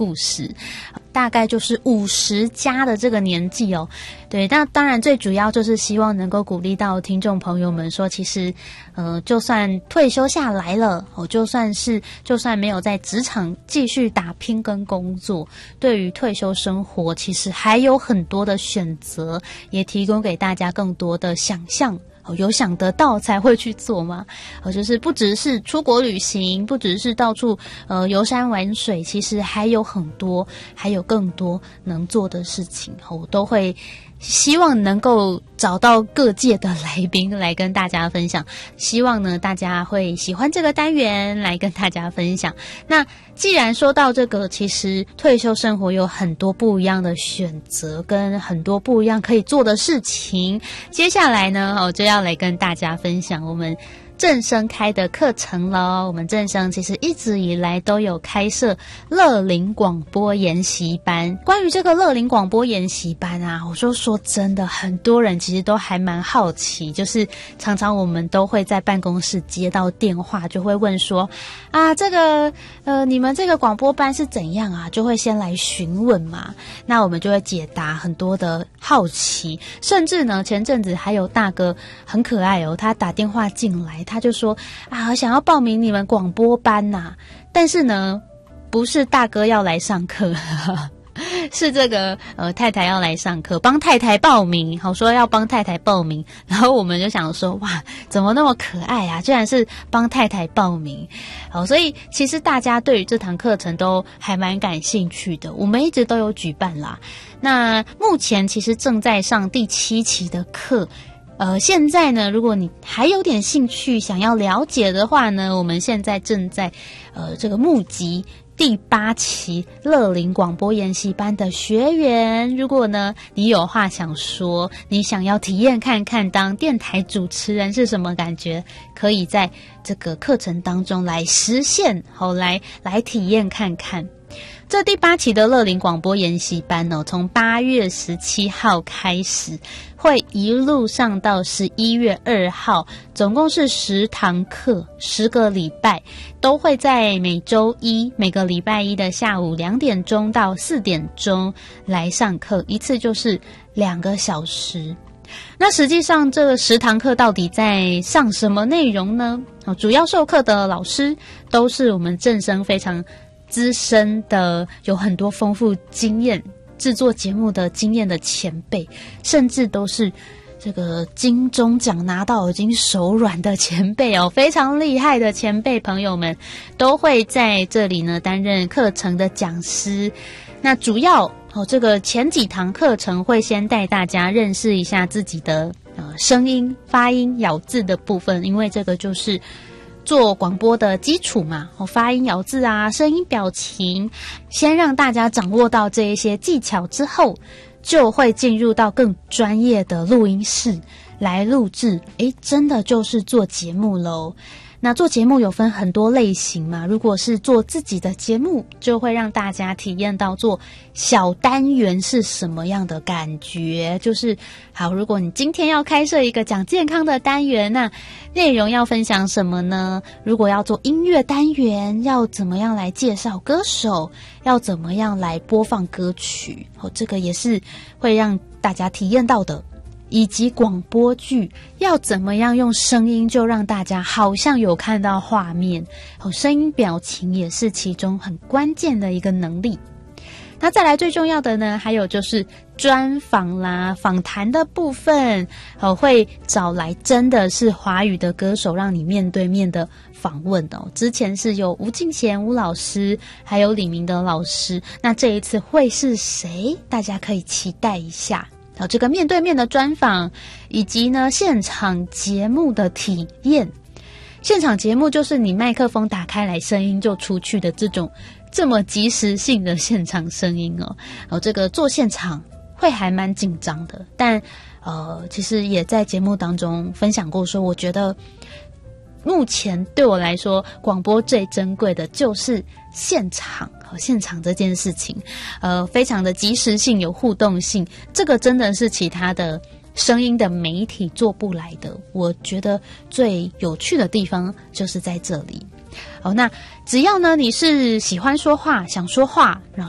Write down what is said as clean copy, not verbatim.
故事，大概就是50加的这个年纪哦。对，那当然最主要就是希望能够鼓励到听众朋友们说，其实就算退休下来了，就算没有在职场继续打拼跟工作，对于退休生活其实还有很多的选择，也提供给大家更多的想象。有想得到才会去做吗？就是不只是出国旅行，不只是到处游山玩水，其实还有更多能做的事情，我都会希望能够找到各界的来宾来跟大家分享，希望呢大家会喜欢这个单元来跟大家分享。那既然说到这个，其实退休生活有很多不一样的选择跟很多不一样可以做的事情，接下来呢我就要来跟大家分享我们正声开的课程咯。我们正声其实一直以来都有开设乐龄广播研习班。关于这个乐龄广播研习班啊，我说真的，很多人其实都还蛮好奇，就是常常我们都会在办公室接到电话，就会问说啊，这个你们这个广播班是怎样啊？就会先来询问嘛，那我们就会解答很多的好奇，甚至呢前阵子还有大哥很可爱哦，他打电话进来，他就说啊，想要报名你们广播班啊，但是呢不是大哥要来上课是这个太太要来上课，帮太太报名，好说要帮太太报名，然后我们就想说哇，怎么那么可爱啊，居然是帮太太报名。好，所以其实大家对于这堂课程都还蛮感兴趣的，我们一直都有举办啦。那目前其实正在上第7期的课，现在呢，如果你还有点兴趣想要了解的话呢，我们现在正在这个募集第8期乐龄广播研习班的学员。如果呢你有话想说，你想要体验看看当电台主持人是什么感觉，可以在这个课程当中来实现，来体验看看。这第8期的乐龄广播研习班哦，从8月17号开始，会一路上到11月2号，总共是10堂课，10个礼拜，都会在每个礼拜一的下午2点钟到4点钟来上课，一次就是2个小时。那实际上这个10堂课到底在上什么内容呢？主要授课的老师都是我们正声非常资深的，有很多丰富经验制作节目的经验的前辈，甚至都是这个金钟奖拿到已经手软的前辈哦，非常厉害的前辈朋友们都会在这里呢担任课程的讲师。那主要这个前几堂课程会先带大家认识一下自己的声音、发音、咬字的部分，因为这个就是做广播的基础嘛，发音咬字啊，声音表情，先让大家掌握到这一些技巧之后，就会进入到更专业的录音室来录制，真的就是做节目咯。那做节目有分很多类型嘛，如果是做自己的节目，就会让大家体验到做小单元是什么样的感觉。就是好，如果你今天要开设一个讲健康的单元，那内容要分享什么呢？如果要做音乐单元，要怎么样来介绍歌手，要怎么样来播放歌曲，这个也是会让大家体验到的。以及广播剧要怎么样用声音就让大家好像有看到画面，声音表情也是其中很关键的一个能力。那再来最重要的呢，还有就是专访啦，访谈的部分会找来真的是华语的歌手让你面对面的访问哦。之前是有吴敬贤吴老师还有李明德老师，那这一次会是谁？大家可以期待一下这个面对面的专访，以及呢现场节目的体验。现场节目就是你麦克风打开来声音就出去的这么即时性的现场声音哦。这个做现场会还蛮紧张的，但其实也在节目当中分享过说，我觉得目前对我来说广播最珍贵的就是现场这件事情，非常的即时性，有互动性，这个真的是其他的声音的媒体做不来的。我觉得最有趣的地方就是在这里。那只要呢你是喜欢说话，想说话，然